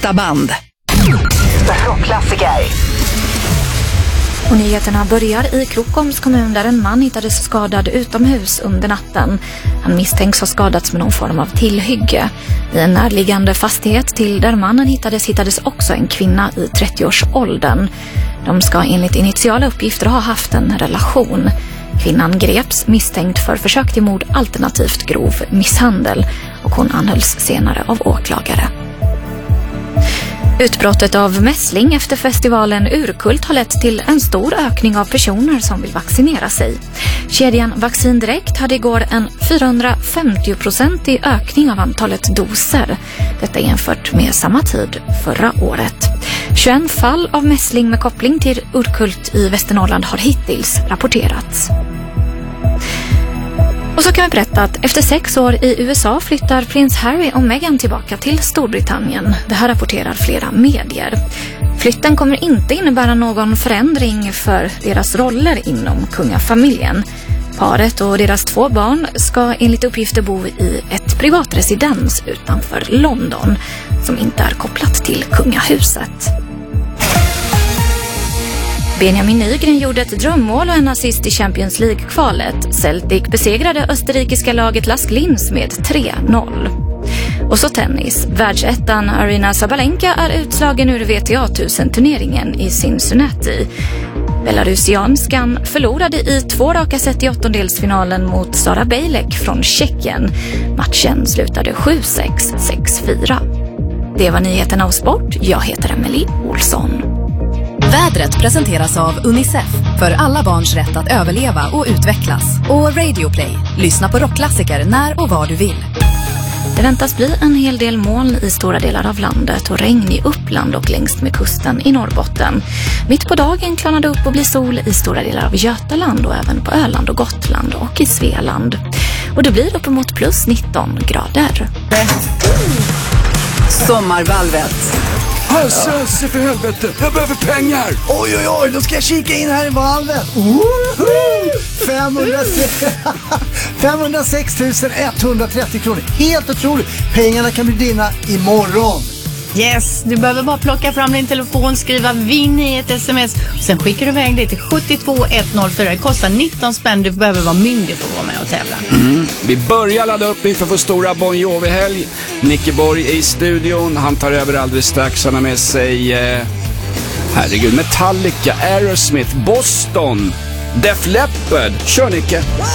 Band. Rockklassiker. Och nyheterna börjar i Krokoms kommun där en man hittades skadad utomhus under natten. Han misstänks ha skadats med någon form av tillhygge. I en närliggande fastighet till där mannen hittades också en kvinna i 30-årsåldern. De ska enligt initiala uppgifter ha haft en relation. Kvinnan greps misstänkt för försök till mord alternativt grov misshandel och hon anhölls senare av åklagare. Utbrottet av mässling efter festivalen Urkult har lett till en stor ökning av personer som vill vaccinera sig. Kedjan Vaccin Direkt hade igår en 450% ökning av antalet doser. Detta jämfört med samma tid förra året. 21 fall av mässling med koppling till Urkult i Västernorrland har hittills rapporterats. Och så kan vi berätta att efter 6 år i USA flyttar prins Harry och Meghan tillbaka till Storbritannien. Det här rapporterar flera medier. Flytten kommer inte innebära någon förändring för deras roller inom kungafamiljen. Paret och deras 2 barn ska enligt uppgifter bo i ett privat residens utanför London som inte är kopplat till kungahuset. Benjamin Nygren gjorde ett drömmål och en assist i Champions League-kvalet. Celtic besegrade österrikiska laget Lask Linz med 3-0. Och så tennis. Världsettan Aryna Sabalenka är utslagen ur WTA 1000-turneringen i Cincinnati. Belarusianskan förlorade i 2 raka set i åttondelsfinalen mot Sara Bejlek från Tjeckien. Matchen slutade 7-6, 6-4. Det var nyheterna och sport. Jag heter Emily Olsson. Vädret presenteras av Unicef för alla barns rätt att överleva och utvecklas. Och Radio Play. Lyssna på rockklassiker när och var du vill. Det väntas bli en hel del moln i stora delar av landet och regn i Uppland och längst med kusten i Norrbotten. Mitt på dagen klarnar det upp och blir sol i stora delar av Götaland och även på Öland och Gotland och i Svealand. Och det blir uppemot plus 19 grader. Sommarvalvet. Se för helvete, jag behöver pengar. Oj, då ska jag kika in här i valvet. 506 130 kronor. Helt otroligt. Pengarna kan bli dina imorgon. Yes, du behöver bara plocka fram din telefon, skriva vinn i ett sms. Sen skickar du iväg det till 72104. Det kostar 19 spänn. Du behöver vara myndig för att vara med och tävla. Vi börjar ladda upp inför vår stora Bon Jovi-helg. Nicke Borg är i studion. Han tar över alldeles strax. Han har med sig Metallica, Aerosmith, Boston, Def Leppard. Kör Nicke!